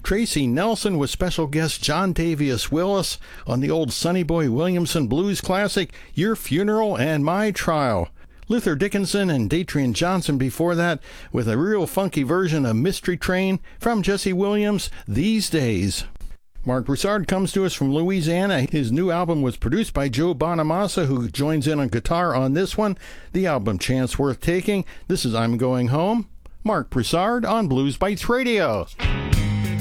Tracy Nelson with special guest John Davius Willis on the old Sonny Boy Williamson blues classic, Your Funeral and My Trial. Luther Dickinson and Datrian Johnson before that with a real funky version of Mystery Train from Jesse Williams, These Days. Mark Broussard comes to us from Louisiana. His new album was produced by Joe Bonamassa, who joins in on guitar on this one. The album, Chance Worth Taking. This is I'm Going Home. Mark Broussard on Blues Bites Radio.